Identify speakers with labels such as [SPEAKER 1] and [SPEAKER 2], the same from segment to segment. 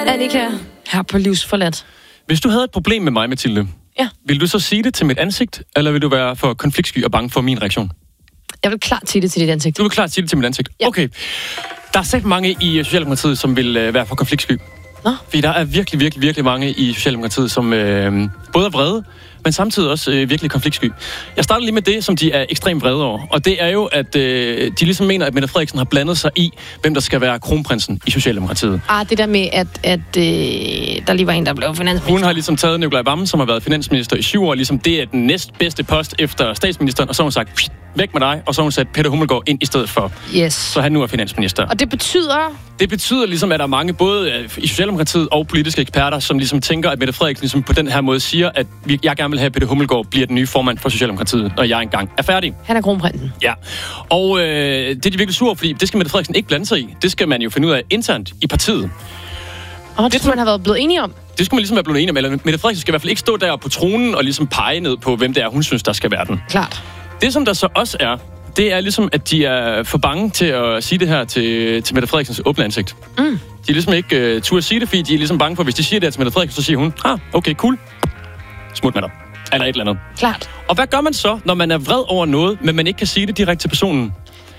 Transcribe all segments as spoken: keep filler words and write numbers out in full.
[SPEAKER 1] Annika, her på Livsforladt.
[SPEAKER 2] Hvis du havde et problem med mig, Mathilde,
[SPEAKER 1] ja.
[SPEAKER 2] vil du så sige det til mit ansigt, eller vil du være for konfliktsky og bange for min reaktion?
[SPEAKER 1] Jeg vil klart sige det til dit ansigt.
[SPEAKER 2] Du vil klart sige det til mit ansigt?
[SPEAKER 1] Ja.
[SPEAKER 2] Okay. Der er selv mange i Socialdemokratiet, som vil øh, være for konfliktsky.
[SPEAKER 1] Nå?
[SPEAKER 2] Fordi der er virkelig, virkelig, virkelig mange i Socialdemokratiet, som øh, både er vrede, men samtidig også øh, virkelig konfliktsky. Jeg starter lige med det, som de er ekstremt vrede over. Og det er jo, at øh, de ligesom mener, at Mette Frederiksen har blandet sig i, hvem der skal være kronprinsen i Socialdemokratiet.
[SPEAKER 1] Ah, det der med, at, at øh, der lige var en, der blev finansminister.
[SPEAKER 2] Hun har ligesom taget Nicolai Wammen, som har været finansminister i syv år, ligesom det er den næstbedste post efter statsministeren, og så har hun sagt, væk med dig, og så har hun sat Peter Hummelgaard ind i stedet for.
[SPEAKER 1] Yes.
[SPEAKER 2] Så han nu er finansminister.
[SPEAKER 1] Og det betyder...
[SPEAKER 2] Det betyder ligesom, at der er mange, både i Socialdemokratiet og politiske eksperter, som ligesom tænker, at Mette Frederiksen ligesom på den her måde siger, at jeg gerne vil have, at Peter Hummelgaard bliver den nye formand for Socialdemokratiet, når jeg engang er færdig.
[SPEAKER 1] Han er kronprinsen.
[SPEAKER 2] Ja. Og øh, det er de virkelig sure, fordi det skal Mette Frederiksen ikke blande sig i. Det skal man jo finde ud af internt i partiet.
[SPEAKER 1] Og det, det skulle man have været blevet enige om.
[SPEAKER 2] Det skulle man ligesom være blevet enige om. Eller Mette Frederiksen skal i hvert fald ikke stå der på tronen og ligesom pege ned på, hvem det er, hun synes, der skal være den.
[SPEAKER 1] Klart.
[SPEAKER 2] Det, som der så også er, det er ligesom, at de er for bange til at sige det her til, til Mette Frederiksens åbne ansigt.
[SPEAKER 1] Mm.
[SPEAKER 2] De er ligesom ikke uh, turde sige det, fordi de er ligesom bange for, hvis de siger det til Mette Frederiksen, så siger hun, ah, okay, cool. Smut med dig. Eller et eller andet.
[SPEAKER 1] Klart.
[SPEAKER 2] Og hvad gør man så, når man er vred over noget, men man ikke kan sige det direkte til personen?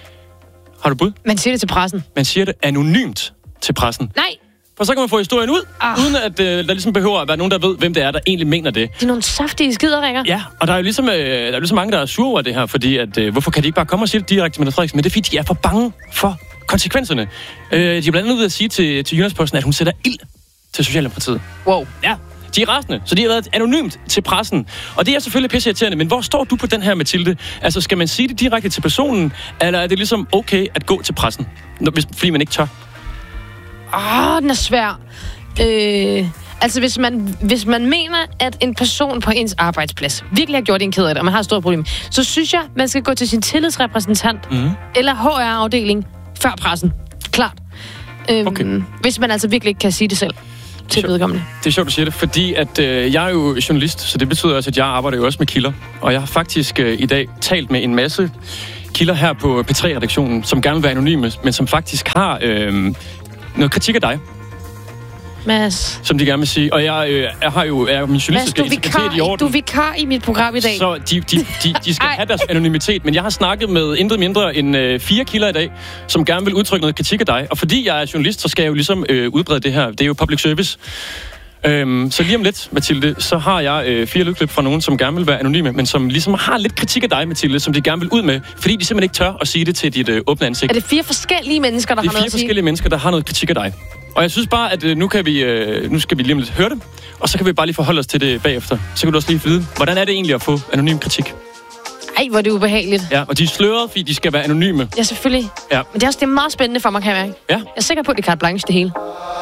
[SPEAKER 2] Har du bud?
[SPEAKER 1] Man siger det til pressen.
[SPEAKER 2] Man siger det anonymt til pressen.
[SPEAKER 1] Nej.
[SPEAKER 2] For så kan man få historien ud, ah. uden at uh, der ligesom behøver at være nogen, der ved, hvem det er, der egentlig mener det.
[SPEAKER 1] Det er nogle saftige skideringer.
[SPEAKER 2] Ja, og der er jo ligesom, uh, der er jo ligesom mange, der er sure over det her, fordi at, uh, hvorfor kan de ikke bare komme og sige det direkte til Mette Frederiksen? Men det er fordi, de er for bange for konsekvenserne. Uh, de er blandt andet ude at sige til, til Jyllandsposten, at hun sætter ild til Socialdemokratiet.
[SPEAKER 1] Wow.
[SPEAKER 2] Ja, de er rasende, så de har været anonymt til pressen. Og det er selvfølgelig pisseirriterende, men hvor står du på den her, Mathilde? Altså, skal man sige det direkte til personen, eller er det ligesom okay at gå til pressen, når, hvis, fordi man ikke tør?
[SPEAKER 1] Åh, oh, den er svær. Øh, altså, hvis man, hvis man mener, at en person på ens arbejdsplads virkelig har gjort en ked af det, og man har et stort problem, så synes jeg, man skal gå til sin tillidsrepræsentant mm. eller H R-afdeling før pressen. Klart. Øh, okay. Hvis man altså virkelig ikke kan sige det selv til vedkommende.
[SPEAKER 2] Det er sjovt, du siger det, fordi at, øh, jeg er jo journalist, så det betyder også, at jeg arbejder jo også med kilder. Og jeg har faktisk øh, i dag talt med en masse kilder her på P tre-redaktionen, som gerne vil være anonyme, men som faktisk har øh, noget kritik af dig.
[SPEAKER 1] Mads. Som
[SPEAKER 2] de gerne vil sige. Og jeg, øh, jeg har jo er min journalistiske integritet i orden.
[SPEAKER 1] Du er vikar i mit program i dag.
[SPEAKER 2] Så de, de, de, de skal have deres anonymitet. Men jeg har snakket med intet mindre end øh, fire kilder i dag, som gerne vil udtrykke noget kritik af dig. Og fordi jeg er journalist, så skal jeg jo ligesom øh, udbrede det her. Det er jo public service. Øhm, så lige om lidt, Mathilde, så har jeg øh, fire lydklip fra nogen, som gerne vil være anonyme, men som ligesom har lidt kritik af dig, Mathilde, som de gerne vil ud med, fordi de simpelthen ikke tør at sige det til dit øh, åbne ansigt.
[SPEAKER 1] Er det fire forskellige mennesker, der har noget at sige?
[SPEAKER 2] Det er fire forskellige mennesker, der har noget kritik af dig. Og jeg synes bare, at øh, nu, kan vi, øh, nu skal vi lige om lidt høre det, og så kan vi bare lige forholde os til det bagefter. Så kan du også lige vide, hvordan er det egentlig at få anonym kritik?
[SPEAKER 1] Ej, hvor er det ubehageligt.
[SPEAKER 2] Ja, og de er sløret, fordi de skal være anonyme.
[SPEAKER 1] Ja, selvfølgelig.
[SPEAKER 2] Ja.
[SPEAKER 1] Men det er også det er meget spændende for mig, kan jeg mærke.
[SPEAKER 2] Ja.
[SPEAKER 1] Jeg er sikker på, at det er carte blanche, det hele.